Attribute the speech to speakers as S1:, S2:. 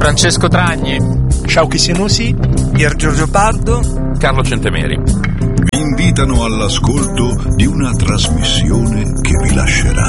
S1: Francesco Tragni,
S2: Sciauchi Senusi, Pier Giorgio Pardo,
S1: Carlo Centemeri
S3: vi invitano all'ascolto di una trasmissione che vi lascerà